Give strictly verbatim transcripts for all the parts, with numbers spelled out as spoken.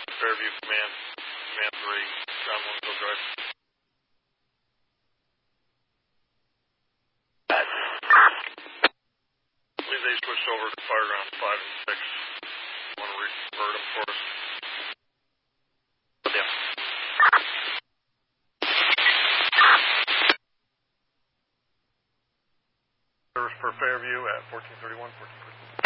Fairview Command, Command three, John Winslow Drive. I believe they switched over to fire ground five and six. You want to revert them for us? Yeah. Service for Fairview at fourteen thirty-one, fourteen thirty-one.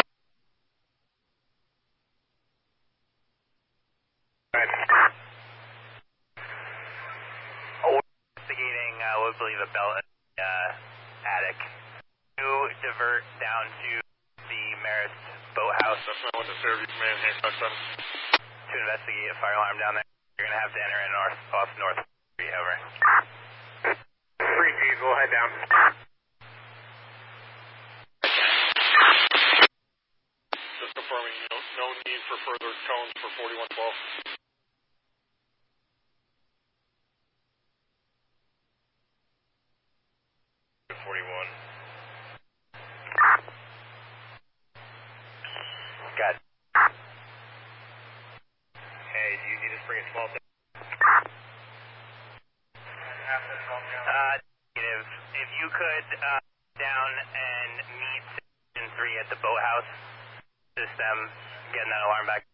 Oh, investigating, uh, we believe a belt uh, attic. To divert down to the Marist boathouse. That's not what the Fairview Command Hancock's on. To investigate a fire alarm down there. You're going to have to enter in north, off North Street, over. Three G's, we'll head down. Just confirming, no, no need for further tones for forty-one twelve. forty-one. Got it. Hey, do you need us to bring a small thing? Uh, negative. If you could, uh, down and meet Section three at the boathouse, just them getting that alarm back.